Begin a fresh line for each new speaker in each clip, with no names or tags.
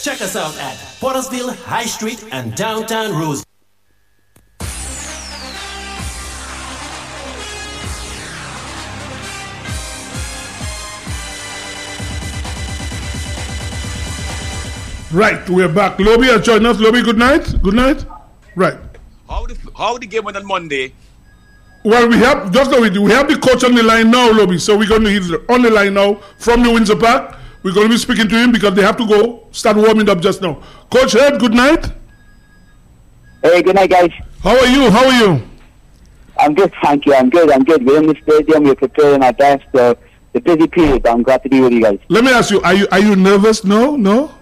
Check us out at Pottersville, High Street, and downtown Rose.
Right, we're back. Lobby has joined us. Lobby, good night. Good night. Right.
How the game went on Monday?
Well, we have the coach on the line now, Lobby. So we're going to he's on the line now from the Windsor Park. We're going to be speaking to him because they have to go start warming up just now. Coach Head, good night.
Hey, good night, guys.
How are you? How are you?
I'm good, thank you. I'm good. We're in the stadium. We're preparing our best. The busy period, but I'm glad to be with you guys.
Let me ask you, are you nervous? No?
No,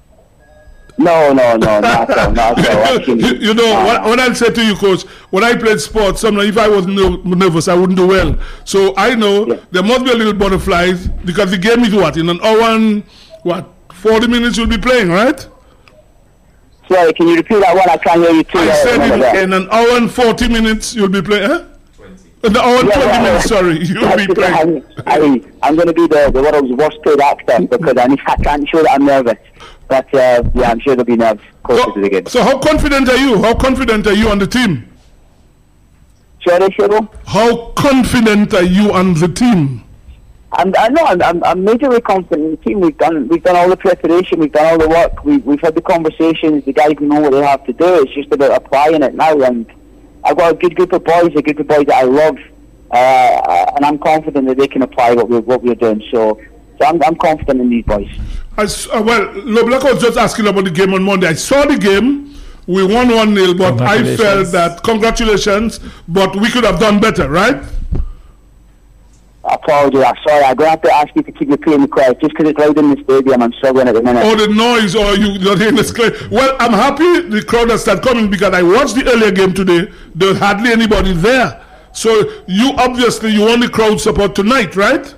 not at all. Actually,
you know, what I'll say to you, Coach, when I played sports, sometimes if I was nervous, I wouldn't do well. So I know there must be a little butterflies because the game is what? In an hour and 40 minutes you'll be playing, right?
Sorry, can you repeat that one? I can't hear you too.
I said in an hour and 40 minutes you'll be playing, huh? 20. In an hour and 20 minutes, sorry, you'll be playing.
I'm going to be the world's worst paid actor because I can't show that I'm nervous. But I'm sure there'll be nerves closer to the game.
So how confident are you? How confident are you on the team?
Sorry, Cheryl?
How confident are you on the team?
I'm majorly confident in the team. We've done all the preparation, we've done all the work, we've had the conversations, the guys know what they have to do. It's just about applying it now, and I've got a good group of boys that I love, and I'm confident that they can apply what we're doing. So I'm confident in these boys.
Well, Loblak was just asking about the game on Monday. I saw the game. We won 1-0, but I felt that, congratulations, but we could have done better, right?
I apologize. Sorry, I'm going to have to ask you to keep your plane quiet. Just because it's loud in the stadium, I'm struggling at the minute.
Oh, the noise, or you not hearing this clear. Well, I'm happy the crowd has started coming because I watched the earlier game today. There was hardly anybody there. So you want the crowd support tonight, right?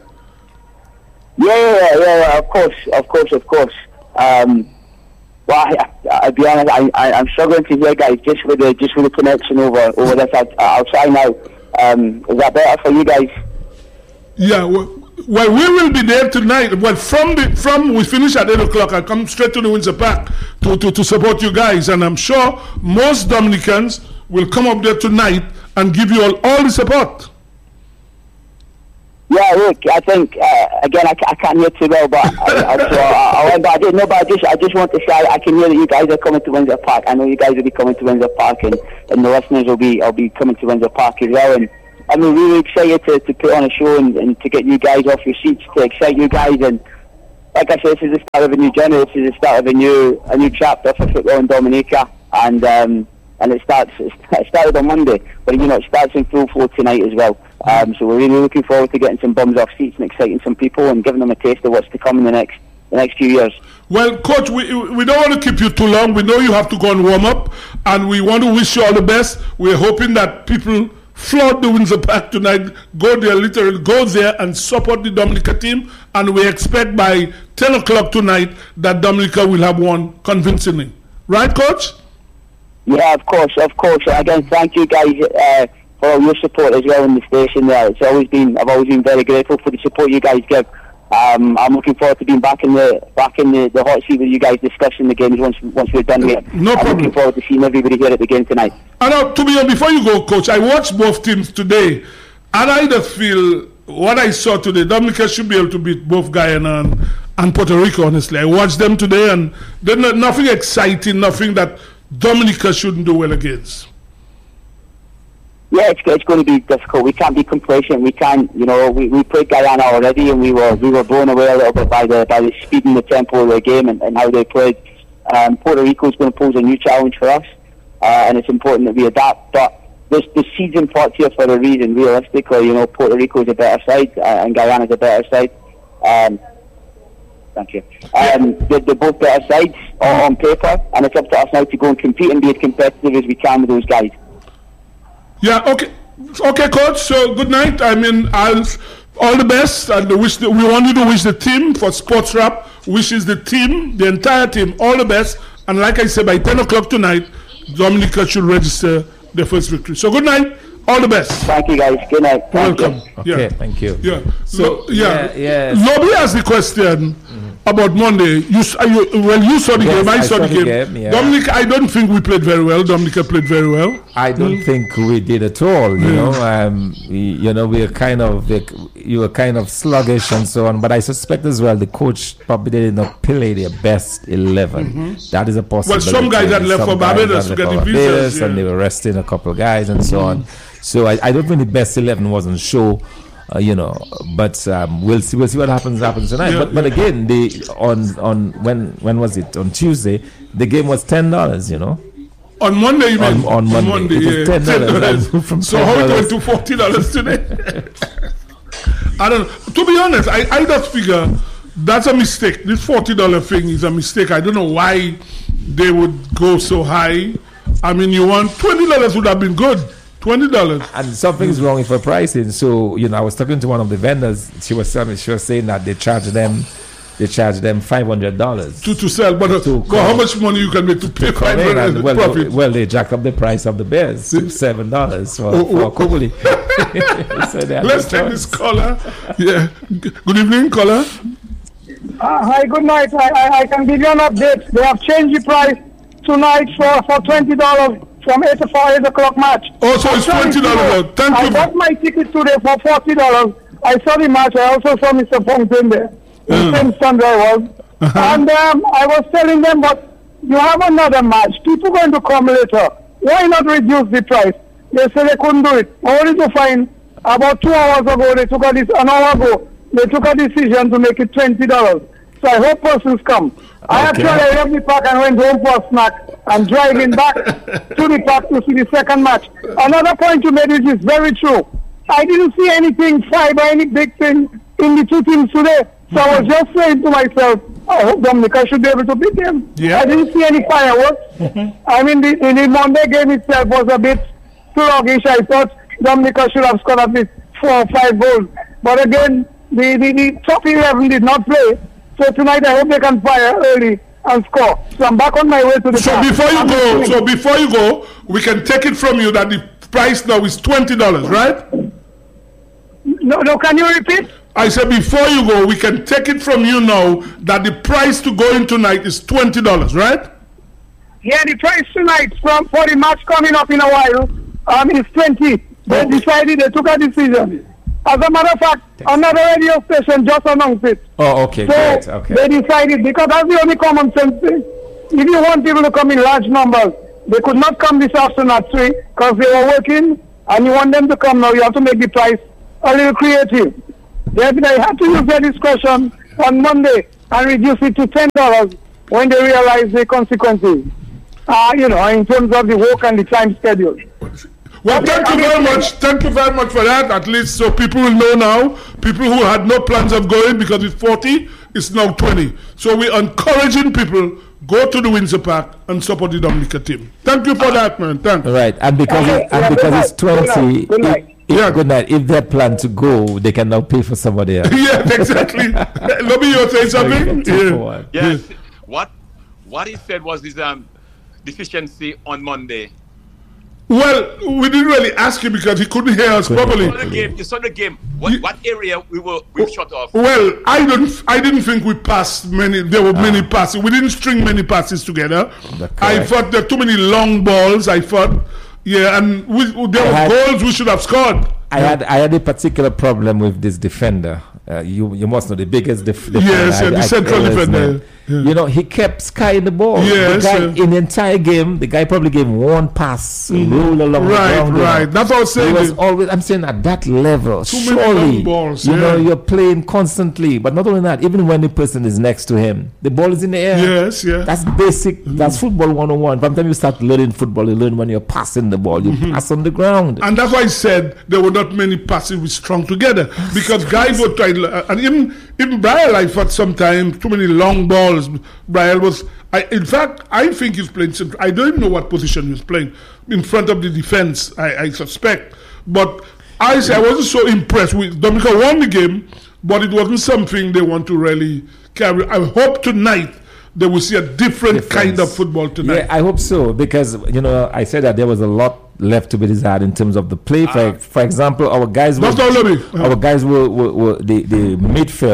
Yeah, of course. Well, I'll be honest, I'm struggling to hear, guys, just with the connection over this. I'll try now. Is that better for you guys?
Yeah, well, we will be there tonight. Well, from we finish at 8 o'clock, I come straight to the Windsor Park to support you guys, and I'm sure most Dominicans will come up there tonight and give you all the support.
Yeah, look, I think again I can't hear too well, but I didn't know. But I just want to say I can hear that you guys are coming to Windsor Park. I know you guys will be coming to Windsor Park, and the listeners will be coming to Windsor Park as well. And I'm really excited to put on a show and to get you guys off your seats, to excite you guys. And like I said, this is the start of a new journey. This is the start of a new chapter for football in Dominica, and it started on Monday, but it starts in full flow tonight as well. So we're really looking forward to getting some bums off seats and exciting some people and giving them a taste of what's to come in the next few years.
Well, Coach, we don't want to keep you too long. We know you have to go and warm up, and we want to wish you all the best. We're hoping that people flood the Windsor Park tonight, go there and support the Dominica team, and we expect by 10 o'clock tonight that Dominica will have won convincingly. Right, Coach?
Yeah, of course. Again, thank you guys for all your support as well in the station there. I've always been very grateful for the support you guys give. I'm looking forward to being back in the hot seat with you guys discussing the games once we're done here.
No problem.
I'm looking forward to seeing everybody here at the game tonight.
And before you go, Coach, I watched both teams today, and I just feel what I saw today, Dominica should be able to beat both Guyana and Puerto Rico, honestly. I watched them today, and there's nothing exciting, nothing that Dominica shouldn't do well against.
Yeah, it's going to be difficult. We can't be complacent. We can't, we played Guyana already, and we were blown away a little bit by the speed and the tempo of the game and how they played. Puerto Rico is going to pose a new challenge for us, and it's important that we adapt. But there's seeds in pots here for a reason. Realistically, Puerto Rico is a better side, and Guyana is a better side. Thank you. They're both better sides on paper, and it's up to us now to go and compete and be as competitive as we can with those guys.
Yeah, okay, Coach. So good night. All the best, and we want you to wish the team for Sports Rap. Wishes the team, the entire team, all the best. And like I said, by 10 o'clock tonight, Dominica should register their first victory. So good night. All the best.
Thank you, guys. Good night.
Welcome.
Okay, thank you.
Yeah.
So,
Lobby has the question. about Monday. You saw the game. I saw the game.
Yeah.
Dominic, I don't think we played very well. Dominica played very well.
I don't think we did at all. You know, we were kind of sluggish and so on. But I suspect as well the coach probably did not play their best 11. That is a possibility.
Well, some guys had left for Barbados to get the visas,
and they were resting a couple of guys and so on. So I don't think the best 11 wasn't show. But we'll see what happens tonight. But again, when was it? On Tuesday, the game was $10. You know.
On Monday, you mean?
On Monday, it was $10.
So how it went to $40 today? I don't know. To be honest, I just figure that's a mistake. This $40 thing is a mistake. I don't know why they would go so high. I mean, you want $20 would have been good. $20.
And something's wrong with her pricing. So, I was talking to one of the vendors. She was saying that they charge them $500
to sell. But how much money you can make to pay $500 profit?
Well, they jacked up the price of the bears to $7 for a couple. So
let's take this caller. Yeah. Good evening, caller.
Hi, good night. I can give you an update. They have changed the price tonight for $20. From 8 o'clock match.
Oh, so it's $20. Thank you.
I bought my ticket today for $40. I saw the match. I also saw Mr. Fontaine there. The same stand I was. And I was telling them, but you have another match. People going to come later. Why not reduce the price? They said they couldn't do it. Only to find about 2 hours ago, an hour ago, they took a decision to make it $20. So I hope persons come. I actually left the park and went home for a snack and driving back to the park to see the second match. Another point you made, which is very true. I didn't see anything fiber, any big thing in the two teams today. So I was just saying to myself, I hope Dominica should be able to beat them. Yeah. I didn't see any fireworks. I mean, the Monday game itself was a bit sluggish. I thought Dominica should have scored at least 4 or 5 goals. But again, the top 11 did not play. So tonight I hope they can fire early and score. So I'm back on my way to the
So before you go, we can take it from you that the price now is $20, right?
No, can you repeat?
I said before you go, we can take it from you now that the price to go in tonight is $20, right?
Yeah, the price tonight for the match coming up in a while is 20. They decided, they took a decision. As a matter of fact, another radio station just announced it.
Oh, okay,
so
great. Okay.
They decided, because that's the only common sense thing. If you want people to come in large numbers, they could not come this afternoon at 3 because they were working, and you want them to come now, you have to make the price a little creative. They had to use their discretion on Monday and reduce it to $10 when they realize the consequences, in terms of the work and the time schedule.
Well, thank you very much. Thank you very much for that. At least so people will know now. People who had no plans of going because it's 40, it's now 20. So we're encouraging people go to the Windsor Park and support the Dominica team. Thank you for that, man. Thanks.
Right, and because it's 20.
Good night.
Good night. If they plan to go, they can now pay for somebody else.
Yeah, exactly. Let me say something.
Yes. What he said was this deficiency on Monday.
Well, we didn't really ask him because he couldn't hear us properly.
You saw the game. What area we shut off?
Well, I didn't think we passed many. There were many passes. We didn't string many passes together. I thought there were too many long balls. I thought, and there were goals we should have scored.
I had a particular problem with this defender. You must know the biggest defender.
Yes, the central defender.
Yeah. He kept skying the ball.
Yes,
in the entire game, the guy probably gave one pass, roll along the ground.
Right. That's what I was saying.
He was always, I'm saying at that level, surely,
balls,
you're playing constantly. But not only that, even when the person is next to him, the ball is in the air.
Yes, yeah.
That's basic. That's football 101. From the time you start learning football, you learn when you're passing the ball. You pass on the ground.
And that's why I said there were not many passes we strung together because guys were trying. And even Brian, I thought sometimes too many long balls. Brian was. In fact, I think he's playing. I don't even know what position he was playing in front of the defense. I suspect, but I wasn't so impressed with Dominica. Won the game, but it wasn't something they want to really carry. I hope tonight they will see a different kind of football tonight.
Yeah, I hope so because I said that there was a lot left to be desired in terms of the play. For example, our guys were the midfield.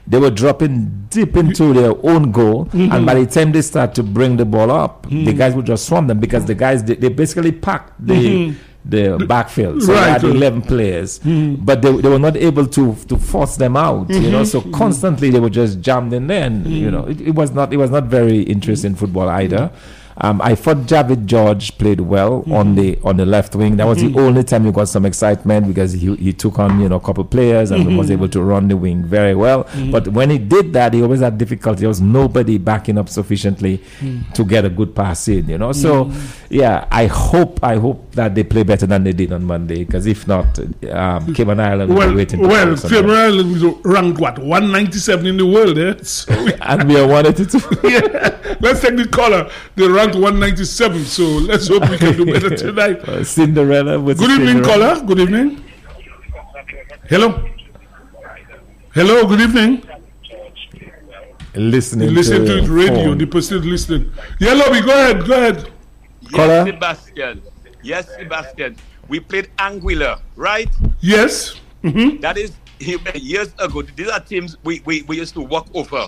they were dropping deep into their own goal, and by the time they start to bring the ball up, the guys would just swarm them because the guys they basically packed the backfield. So they had 11 players, but they were not able to force them out. You know, so constantly they were just jammed in there, and you know, it was not very interesting football either. I thought Javid George played well on the left wing. That was the only time he got some excitement because he took on, you know, a couple players and was able to run the wing very well. But when he did that, he always had difficulty. There was nobody backing up sufficiently to get a good pass in, you know. So yeah, I hope that they play better than they did on Monday, because if not, Cayman Island will be waiting.
Well, Cayman Island is ranked what, 197 in the world, eh? So
and we are 182.
Yeah, let's take the caller. They ranked 197, so let's hope we can do better tonight.
Cinderella with
good evening, caller. Good evening. Hello. Hello, good evening.
Listening
to it radio. Phone. The person listening. Yellow, go ahead.
Yes, Sebastian. We played Anguilla, right?
Yes.
That is years ago. These are teams we used to walk over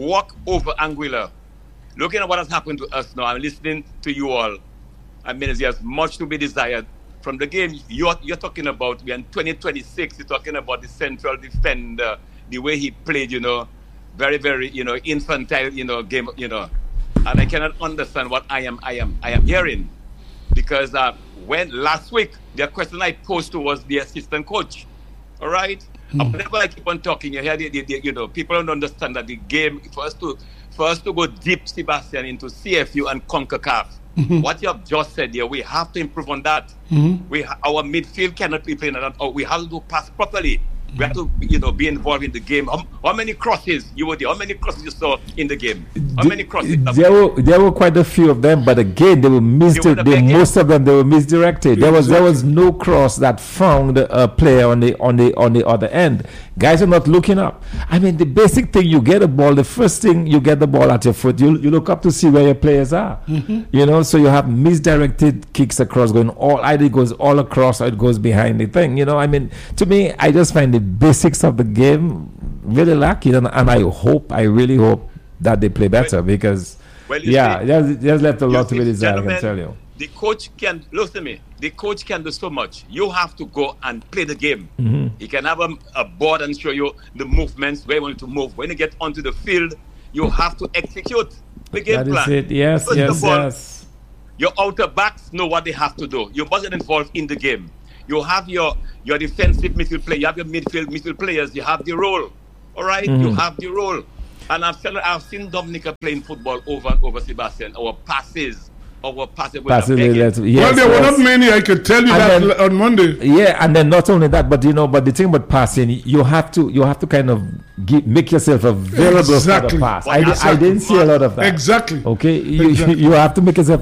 Anguilla. Looking at what has happened to us now, I'm listening to you all. I mean, there's much to be desired from the game. You're talking about, we're in 2026, you're talking about the central defender, the way he played, you know, very, very, you know, infantile, you know, game, you know. And I cannot understand what I am hearing. Because when last week, the question I posed to was the assistant coach. All right? Whenever I keep on talking, you hear you know, people don't understand that the game, for us to go deep, Sebastian, into CFU and CONCACAF, what you have just said here, we have to improve on that. Our midfield cannot be playing that. We have to pass properly. We have to, you know, be involved in the game. How many crosses you were there? How many crosses you saw in the game? How many crosses?
There were quite a few of them, but again, they were most of them they were misdirected. There was no cross that found a player on the other end. Guys are not looking up. I mean, the basic thing: you get a ball. The first thing you get the ball at your foot, you look up to see where your players are. You know, so you have misdirected kicks across, either it goes all across or it goes behind the thing. You know, I mean, to me, I just find the basics of the game really lacking, and I really hope that they play better, because there's left a lot to be desired. I can tell you.
The coach can listen to me. The coach can do so much. You have to go and play the game. He can have a board and show you the movements where you want to move. When you get onto the field, you have to execute the game plan.
That is it. Yes.
Your outer backs know what they have to do. You must get involved in the game. You have your defensive midfield player. You have your midfield players. You have the role. All right? You have the role. And I've seen Dominica playing football over and over, Sebastian. Our passes. Well, there
were not many. I could tell you that on Monday.
Yeah, and then not only that, but you know, but the thing about passing, you have to kind of make yourself available for the pass. I didn't see a lot of that.
Exactly.
Okay, you have to make yourself